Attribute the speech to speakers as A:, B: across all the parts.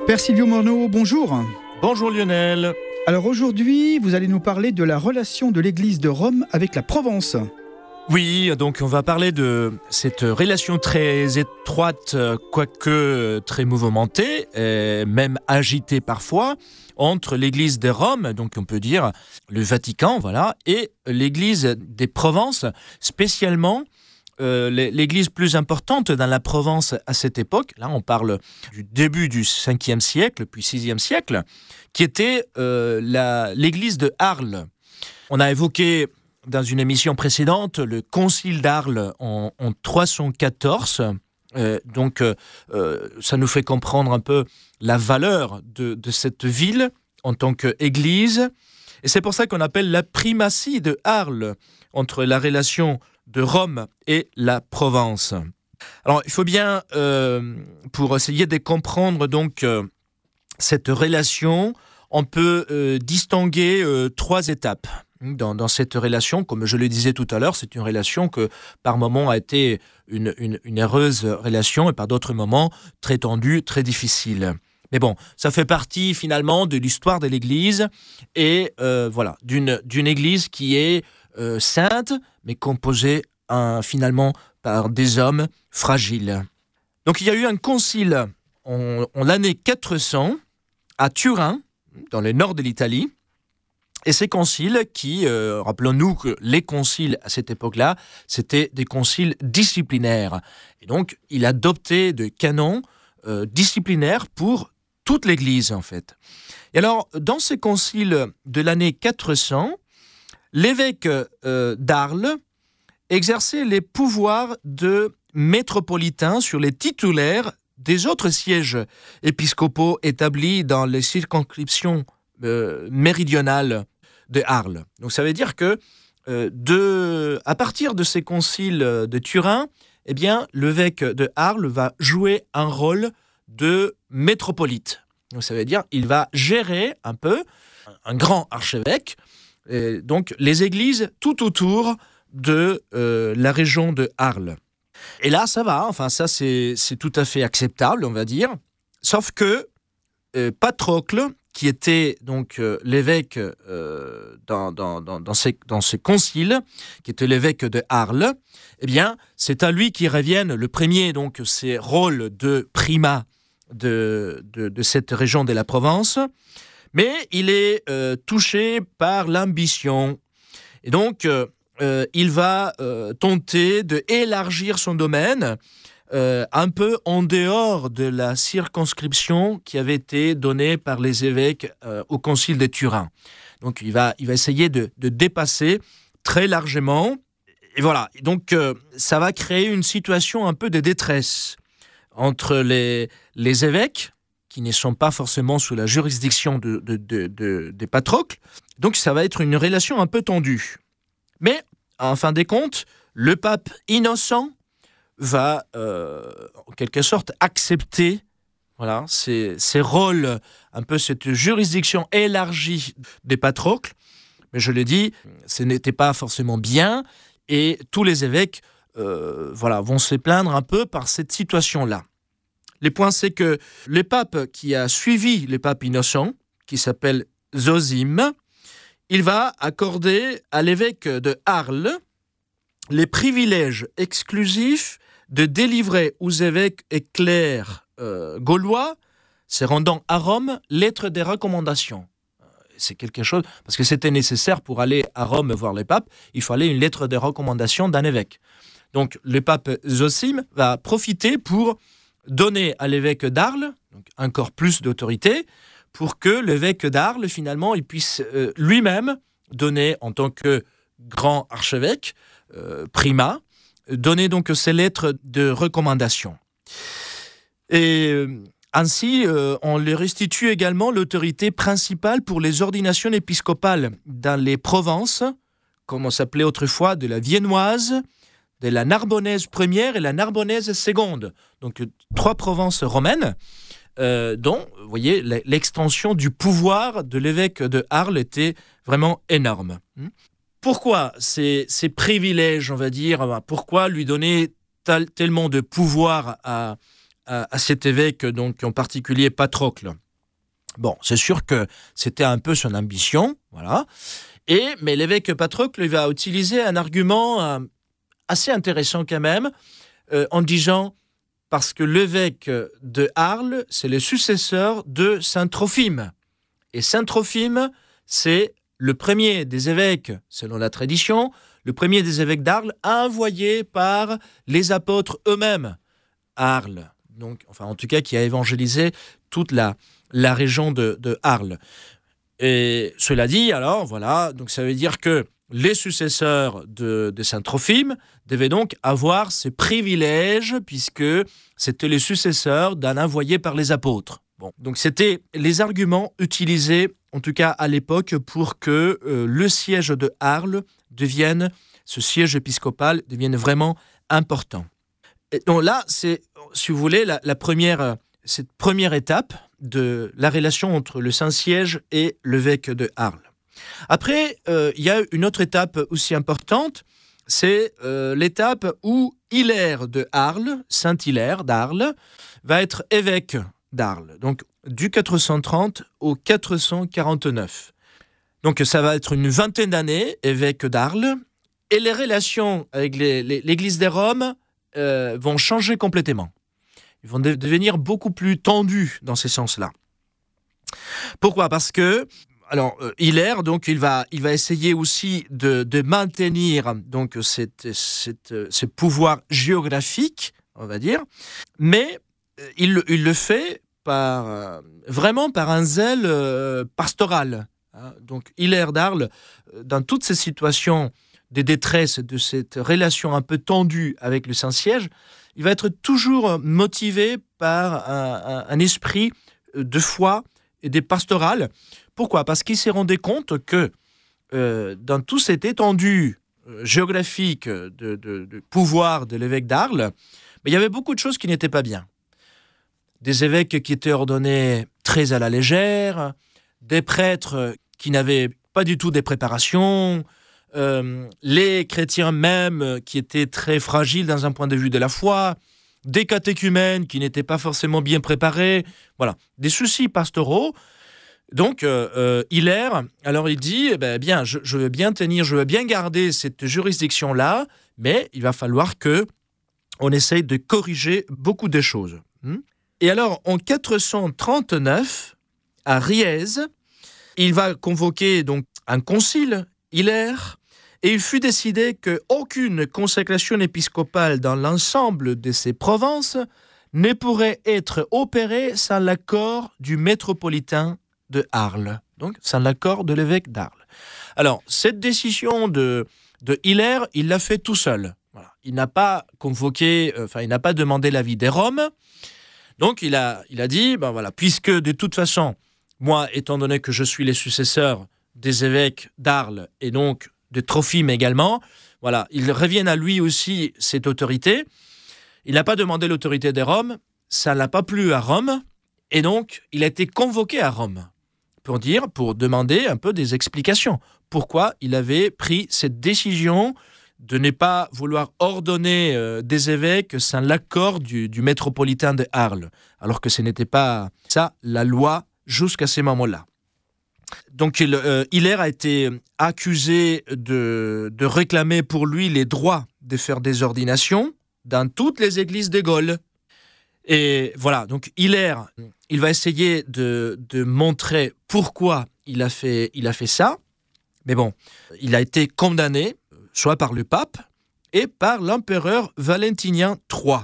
A: Père Silvio Morneau, bonjour.
B: Bonjour Lionel.
A: Alors aujourd'hui, vous allez nous parler de la relation de l'Église de Rome avec la Provence.
B: Oui, donc on va parler de cette relation très étroite, quoique très mouvementée, et même agitée parfois, entre l'Église de Rome, donc on peut dire le Vatican, voilà, et l'Église des Provences, spécialement l'église plus importante dans la Provence à cette époque, là on parle du début du 5e siècle, puis 6e siècle, qui était l'église de Arles. On a évoqué dans une émission précédente le concile d'Arles en 314, donc ça nous fait comprendre un peu la valeur de cette ville en tant qu'église, et c'est pour ça qu'on appelle la primatie de Arles entre la relation de Rome et la Provence. Alors, il faut bien, pour essayer de comprendre donc cette relation, on peut distinguer 3 étapes dans cette relation. Comme je le disais tout à l'heure, c'est une relation que par moments a été une heureuse relation et par d'autres moments très tendue, très difficile. Mais bon, ça fait partie finalement de l'histoire de l'Église et voilà, d'une Église qui est sainte, mais composée finalement par des hommes fragiles. Donc il y a eu un concile en l'année 400 à Turin, dans le nord de l'Italie, et ces conciles qui, rappelons-nous que les conciles à cette époque-là, c'était des conciles disciplinaires. Et donc il adoptait des canons disciplinaires pour toute l'Église en fait. Et alors, dans ces conciles de l'année 400, l'évêque d'Arles exerçait les pouvoirs de métropolitain sur les titulaires des autres sièges épiscopaux établis dans les circonscriptions méridionales de Arles. Donc ça veut dire que à partir de ces conciles de Turin, eh bien, l'évêque de Arles va jouer un rôle de métropolite. Donc ça veut dire qu'il va gérer un peu, un grand archevêque, donc les églises tout autour de la région de Arles. Et là, ça va, enfin ça c'est tout à fait acceptable, on va dire, sauf que Patrocle, qui était donc l'évêque dans ces conciles, qui était l'évêque de Arles, eh bien, c'est à lui qui reviennent le premier, donc, ces rôles de primat de cette région de la Provence, mais il est touché par l'ambition. Et donc, il va tenter d'élargir son domaine un peu en dehors de la circonscription qui avait été donnée par les évêques au concile de Turin. Donc, il va essayer de dépasser très largement. Et voilà, donc ça va créer une situation un peu de détresse entre les évêques, qui ne sont pas forcément sous la juridiction des Patrocles. Donc, ça va être une relation un peu tendue. Mais, en fin des comptes, le pape Innocent va, en quelque sorte, accepter voilà, ces rôles, un peu cette juridiction élargie des Patrocles. Mais je l'ai dit, ce n'était pas forcément bien, et tous les évêques vont se plaindre un peu par cette situation-là. Le point, c'est que le pape qui a suivi le pape Innocent, qui s'appelle Zosime, il va accorder à l'évêque de Arles les privilèges exclusifs de délivrer aux évêques et clercs gaulois, se rendant à Rome, lettres de recommandation. C'est quelque chose, parce que c'était nécessaire pour aller à Rome voir le pape, il fallait une lettre de recommandation d'un évêque. Donc le pape Zosime va profiter pour donner à l'évêque d'Arles donc encore plus d'autorité, pour que l'évêque d'Arles, finalement, il puisse lui-même donner, en tant que grand archevêque, primat, donner donc ces lettres de recommandation. Et ainsi, on lui restitue également l'autorité principale pour les ordinations épiscopales dans les provinces, comme on s'appelait autrefois, de la Viennoise, de la Narbonnaise première et la Narbonnaise seconde. Donc 3 provinces romaines, dont, vous voyez, l'extension du pouvoir de l'évêque de Arles était vraiment énorme. Pourquoi ces privilèges, on va dire, pourquoi lui donner tellement de pouvoir à à cet évêque, donc en particulier Patrocle. Bon, c'est sûr que c'était un peu son ambition, voilà. Mais l'évêque Patrocle il va utiliser un argument assez intéressant quand même, en disant, parce que l'évêque de Arles, c'est le successeur de saint Trophime. Et saint Trophime, c'est le premier des évêques, selon la tradition, le premier des évêques d'Arles, envoyé par les apôtres eux-mêmes à Arles. Donc, enfin, en tout cas, qui a évangélisé toute la région de Arles. Et cela dit, alors, voilà, donc ça veut dire que les successeurs de saint Trophime devaient donc avoir ces privilèges, puisque c'était les successeurs d'un envoyé par les apôtres. Bon, donc c'était les arguments utilisés, en tout cas à l'époque, pour que le siège de Arles devienne, ce siège épiscopal devienne vraiment important. Et donc là, c'est, si vous voulez, cette première étape de la relation entre le Saint-Siège et l'évêque de Arles. Après, il y a une autre étape aussi importante, c'est l'étape où Hilaire de Arles, Saint Hilaire d'Arles, va être évêque d'Arles, donc du 430 au 449. Donc ça va être une vingtaine d'années, évêque d'Arles, et les relations avec l'Église des Roms vont changer complètement. Ils vont devenir beaucoup plus tendus dans ces sens-là. Pourquoi ? Parce que Hilaire, donc, il va essayer aussi de maintenir donc ce pouvoir géographique, on va dire, mais il le fait vraiment par un zèle pastoral. Donc Hilaire d'Arles, dans toutes ces situations de détresse, de cette relation un peu tendue avec le Saint-Siège, il va être toujours motivé par un esprit de foi et des pastorales. Pourquoi ? Parce qu'il s'est rendu compte que dans toute cette étendue géographique de pouvoir de l'évêque d'Arles, il y avait beaucoup de choses qui n'étaient pas bien. Des évêques qui étaient ordonnés très à la légère, des prêtres qui n'avaient pas du tout des préparations, les chrétiens même qui étaient très fragiles dans un point de vue de la foi, des catéchumènes qui n'étaient pas forcément bien préparés, voilà, des soucis pastoraux. Donc, Hilaire, alors il dit, bien, je veux bien tenir, je veux bien garder cette juridiction-là, mais il va falloir qu'on essaye de corriger beaucoup de choses. Et alors, en 439, à Riez, il va convoquer donc un concile, Hilaire, et il fut décidé qu'aucune consécration épiscopale dans l'ensemble de ces provinces ne pourrait être opérée sans l'accord du métropolitain de Arles, donc sans l'accord de l'évêque d'Arles. Alors, cette décision de Hilaire, il l'a fait tout seul. Voilà. Il n'a pas convoqué, il n'a pas demandé l'avis des Roms. Donc, il a dit, puisque de toute façon, moi, étant donné que je suis le successeur des évêques d'Arles et donc de Trophime également, voilà, il revient à lui aussi cette autorité. Il n'a pas demandé l'autorité des Roms, ça ne l'a pas plu à Rome, et donc il a été convoqué à Rome pour demander un peu des explications. Pourquoi il avait pris cette décision de ne pas vouloir ordonner des évêques sans l'accord du métropolitain de Arles, alors que ce n'était pas ça la loi jusqu'à ce moment-là. Donc Hilaire a été accusé de réclamer pour lui les droits de faire des ordinations dans toutes les églises de Gaule. Et voilà, donc Hilaire, il va essayer de montrer pourquoi il a fait ça. Mais bon, il a été condamné, soit par le pape et par l'empereur Valentinien III.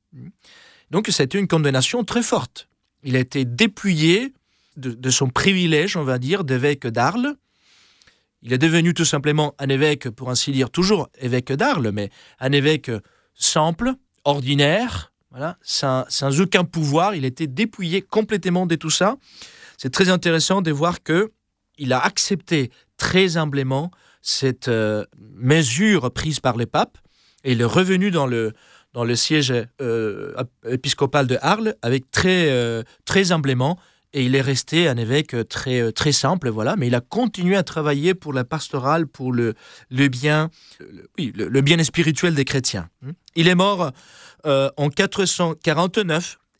B: Donc c'était une condamnation très forte. Il a été dépouillé de son privilège, on va dire, d'évêque d'Arles. Il est devenu tout simplement un évêque, pour ainsi dire, toujours évêque d'Arles, mais un évêque simple, ordinaire, voilà, sans aucun pouvoir. Il a été dépouillé complètement de tout ça. C'est très intéressant de voir qu'il a accepté très humblement cette mesure prise par le pape, et il est revenu dans le siège épiscopal de Arles avec très humblement. Et il est resté un évêque très, très simple, voilà, mais il a continué à travailler pour la pastorale, pour le bien spirituel des chrétiens. Il est mort en 449,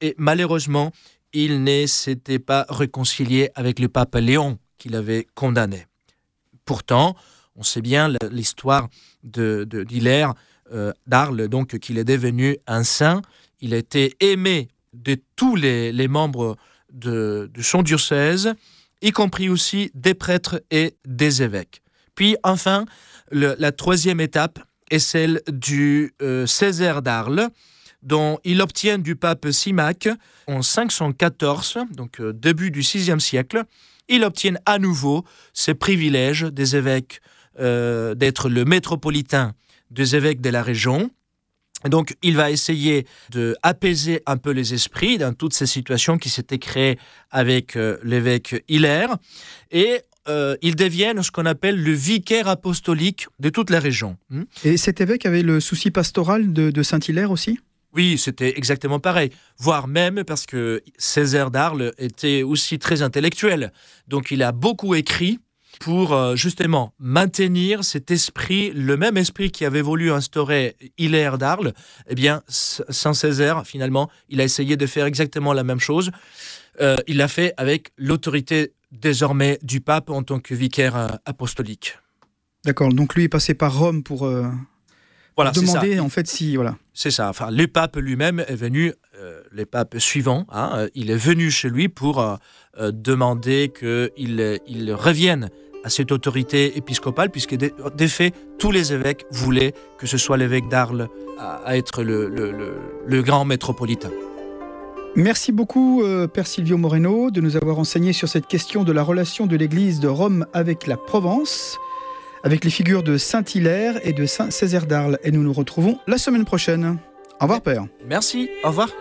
B: et malheureusement, il ne s'était pas réconcilié avec le pape Léon qui l'avait condamné. Pourtant, on sait bien l'histoire d'Hilaire d'Arles, donc qu'il est devenu un saint. Il a été aimé de tous les membres de son diocèse, y compris aussi des prêtres et des évêques. Puis enfin, la troisième étape est celle du Césaire d'Arles, dont il obtient du pape Symmach en 514, donc début du VIe siècle. Il obtient à nouveau ces privilèges des évêques, d'être le métropolitain des évêques de la région. Donc, il va essayer d'apaiser un peu les esprits dans toutes ces situations qui s'étaient créées avec l'évêque Hilaire. Et ils deviennent ce qu'on appelle le vicaire apostolique de toute la région.
A: Et cet évêque avait le souci pastoral de Saint-Hilaire aussi ?
B: Oui, c'était exactement pareil, voire même parce que Césaire d'Arles était aussi très intellectuel. Donc il a beaucoup écrit pour justement maintenir cet esprit, le même esprit qui avait voulu instaurer Hilaire d'Arles. Eh bien, Saint Césaire, finalement, il a essayé de faire exactement la même chose. Il l'a fait avec l'autorité désormais du pape en tant que vicaire apostolique.
A: D'accord, donc lui est passé par Rome pour...
B: Voilà,
A: demander en fait si voilà.
B: C'est ça. Enfin, le pape lui-même est venu, le pape suivant, il est venu chez lui pour demander qu'il revienne à cette autorité épiscopale, puisque des faits, tous les évêques voulaient que ce soit l'évêque d'Arles à être le grand métropolitain.
A: Merci beaucoup, Père Silvio Moreno, de nous avoir enseigné sur cette question de la relation de l'Église de Rome avec la Provence, avec les figures de Saint-Hilaire et de Saint-Césaire d'Arles. Et nous nous retrouvons la semaine prochaine. Au revoir, Père.
B: Merci, au revoir.